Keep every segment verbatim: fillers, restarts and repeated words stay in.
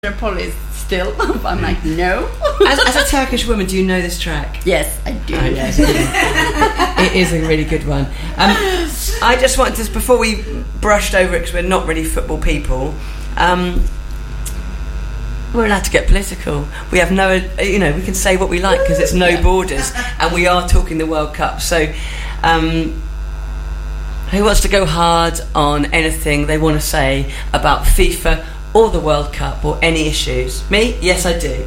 Police still. I'm like, no. as, as a Turkish woman, do you know this track? Yes, I do. Oh, yes. It is a really good one. Um, I just wanted to, before we brushed over it, because we're not really football people, um, we're allowed to get political. We have no, you know, we can say what we like because it's no yeah. borders, and we are talking the World Cup. So, um, who wants to go hard on anything they want to say about FIFA or the World Cup or any issues? Me? Yes, I do.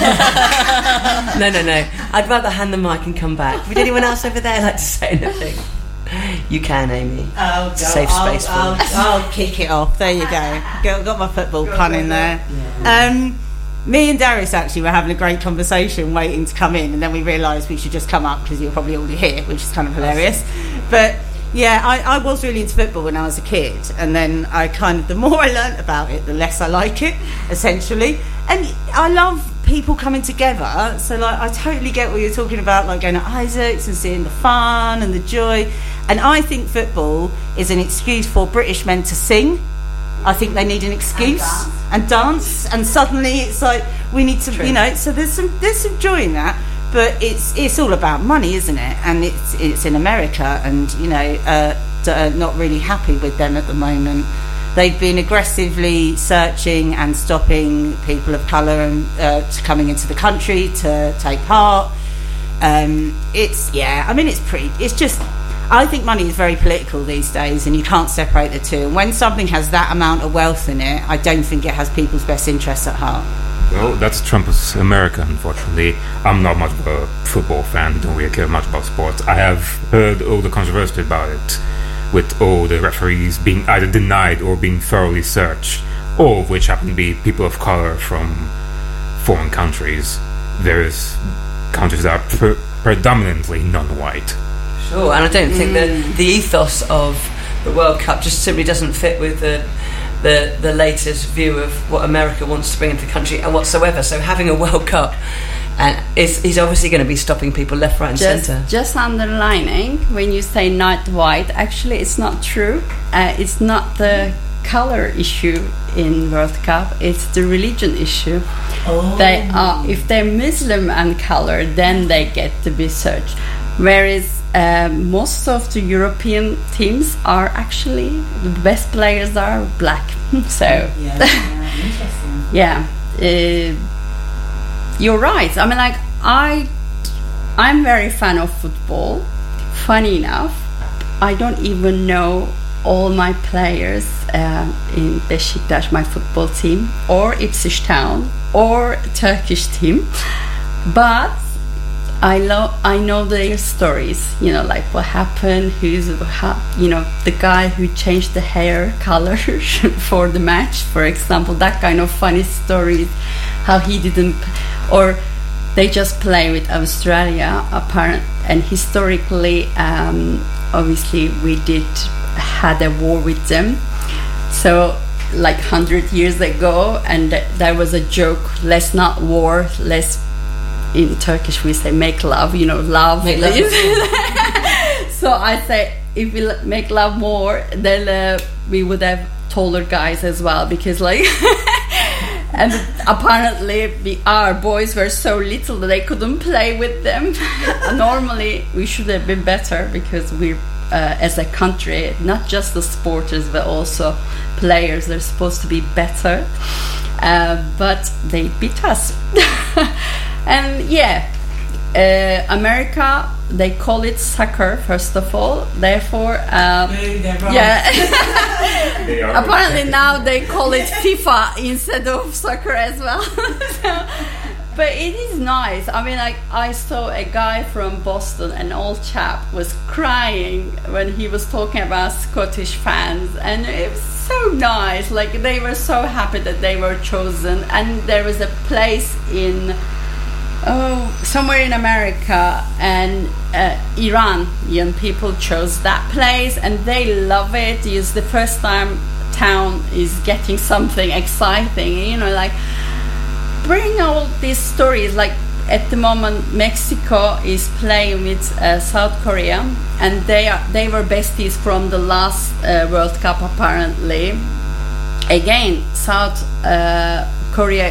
no, no, no. I'd rather hand the mic and come back. Would anyone else over there like to say anything? You can, Amy. Oh, go. Safe space I'll, for I'll, I'll kick it off. There you go. Got, got my football go, pun go, in there. Yeah. Um, me and Darius actually were having a great conversation waiting to come in, and then we realised we should just come up because you're probably already here, which is kind of hilarious. But yeah, I, I was really into football when I was a kid, and then I kind of, the more I learnt about it, the less I like it, essentially. And I love people coming together, so like I totally get what you're talking about, like going to Isaac's and seeing the fun and the joy. And I think football is an excuse for British men to sing. I think they need an excuse and dance, and, dance, and suddenly it's like we need to, True. you know. So there's some there's some joy in that. But it's it's all about money, isn't it? And it's it's in America, and you know, uh, uh, not really happy with them at the moment. They've been aggressively searching and stopping people of colour and uh, coming into the country to take part. Um, it's yeah, I mean, it's pretty. It's just, I think money is very political these days, and you can't separate the two. And when something has that amount of wealth in it, I don't think it has people's best interests at heart. Well, that's Trump's America, unfortunately. I'm not much of a football fan, don't really care much about sports. I have heard all the controversy about it, with all the referees being either denied or being thoroughly searched, all of which happen to be people of color from foreign countries. There's countries that are pre- predominantly non-white. Sure, and I don't think mm. that the ethos of the World Cup just simply doesn't fit with the The, the latest view of what America wants to bring into the country and whatsoever. So having a World Cup, and is he's obviously going to be stopping people left, right, and just, centre. Just underlining, when you say not white, actually it's not true. Uh, it's not the colour issue in World Cup; it's the religion issue. Oh. They are, if they're Muslim and colour, then they get to be searched. Whereas Uh, most of the European teams are actually, the best players are black. So yeah, yeah, interesting. yeah, uh, you're right. I mean, like I, I'm very fan of football. Funny enough, I don't even know all my players uh, in Beşiktaş, my football team, or Ipswich Town, or Turkish team, but I love. I know their stories. You know, like what happened. Who's, how, you know, the guy who changed the hair color for the match, for example. That kind of funny stories. How he didn't, or they just play with Australia. Apparent and historically, um, obviously, we did had a war with them. So, like hundred years ago, and th- there was a joke. Let's not war. Let's. In Turkish we say make love, you know, love. Make love. So I say if we make love more, then uh, we would have taller guys as well, because like, and apparently we, our boys were so little that they couldn't play with them. Normally we should have been better, because we're uh, as a country, not just the sporters but also players, they're supposed to be better, uh, but they beat us. And yeah, uh, America, they call it soccer first of all. Therefore, um, yeah. Apparently now they call it FIFA instead of soccer as well. So, but it is nice. I mean, like I saw a guy from Boston, an old chap, was crying when he was talking about Scottish fans, and it was so nice. Like they were so happy that they were chosen, and there was a place in. Oh, somewhere in America, and uh, Iranian people chose that place, and they love it. It's the first time town is getting something exciting. You know, like bring all these stories. Like at the moment, Mexico is playing with uh, South Korea, and they are they were besties from the last uh, World Cup apparently. Again, South uh, Korea